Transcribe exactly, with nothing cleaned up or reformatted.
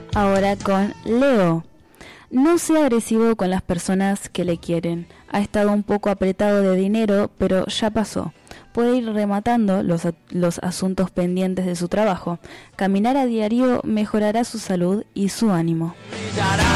Ahora con Leo. No sea agresivo con las personas que le quieren. Ha estado un poco apretado de dinero, pero ya pasó. Puede ir rematando los, los asuntos pendientes de su trabajo. Caminar a diario mejorará su salud y su ánimo.